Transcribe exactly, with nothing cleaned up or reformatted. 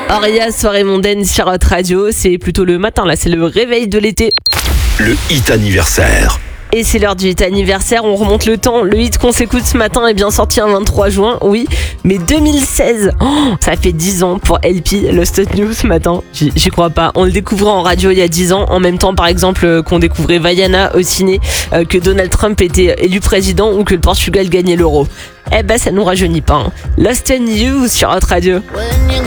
Auria, soirée mondaine sur Hot Radio, c'est plutôt le matin là, c'est le réveil de l'été. Le hit anniversaire. Et c'est l'heure du hit anniversaire, on remonte le temps. Le hit qu'on s'écoute ce matin est bien sorti un vingt-trois juin, oui, mais deux mille seize, oh, ça fait dix ans pour L P, Lost News ce matin. J'y, j'y crois pas. On le découvrait en radio il y a dix ans, en même temps par exemple euh, qu'on découvrait Vaiana au ciné, euh, que Donald Trump était élu président ou que le Portugal gagnait l'euro. Eh ben ça nous rajeunit pas. Hein. Lost News sur Hot Radio.